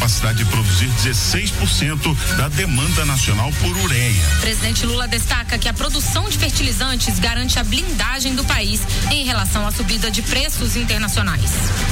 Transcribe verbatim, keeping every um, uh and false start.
capacidade de produzir dezesseis por cento da demanda nacional por ureia. Presidente Lula destaca que a produção de fertilizantes garante a blindagem do país em relação à subida de preços internacionais.